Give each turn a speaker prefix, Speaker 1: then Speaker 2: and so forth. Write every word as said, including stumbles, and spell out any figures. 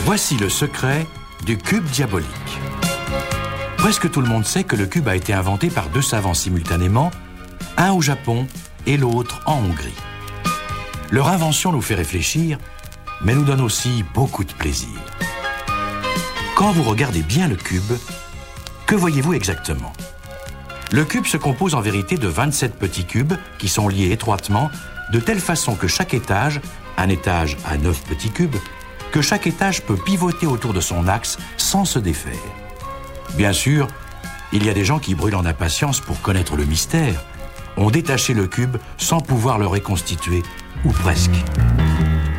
Speaker 1: Voici le secret du cube diabolique. Presque tout le monde sait que le cube a été inventé par deux savants simultanément, un au Japon et l'autre en Hongrie. Leur invention nous fait réfléchir, mais nous donne aussi beaucoup de plaisir. Quand vous regardez bien le cube, que voyez-vous exactement ? Le cube se compose en vérité de vingt-sept petits cubes qui sont liés étroitement de telle façon que chaque étage, un étage a neuf petits cubes, que chaque étage peut pivoter autour de son axe sans se défaire. Bien sûr, il y a des gens qui brûlent en impatience pour connaître le mystère, ont détaché le cube sans pouvoir le reconstituer, ou presque.